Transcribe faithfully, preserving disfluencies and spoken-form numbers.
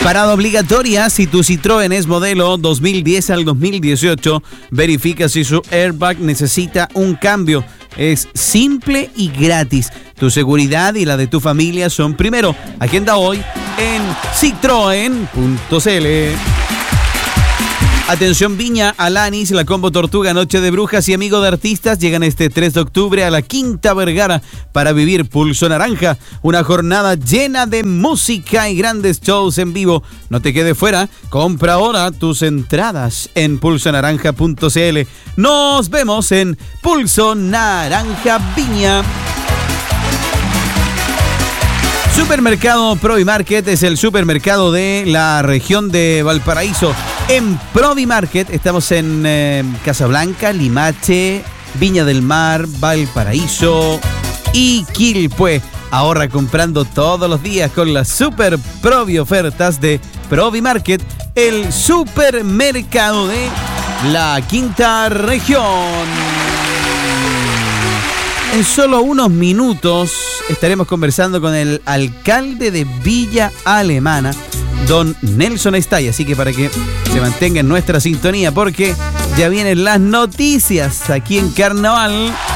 Parada obligatoria si tu Citroën es modelo dos mil diez al dos mil dieciocho. Verifica si su airbag necesita un cambio. Es simple y gratis. Tu seguridad y la de tu familia son primero. Agenda hoy en citroen punto c l. Atención Viña, Alanis, la combo Tortuga, Noche de Brujas y Amigo de Artistas llegan este tres de octubre a la Quinta Vergara para vivir Pulso Naranja, una jornada llena de música y grandes shows en vivo. No te quedes fuera, compra ahora tus entradas en pulso naranja punto c l. Nos vemos en Pulso Naranja Viña. Supermercado Provimarket es el supermercado de la región de Valparaíso. En Provimarket estamos en eh, Casablanca, Limache, Viña del Mar, Valparaíso y Quilpué. Ahorra comprando todos los días con las super Provi ofertas de Provimarket, el supermercado de la quinta región. En solo unos minutos estaremos conversando con el alcalde de Villa Alemana, don Nelson Estay, así que para que se mantenga en nuestra sintonía, porque ya vienen las noticias aquí en Carnaval.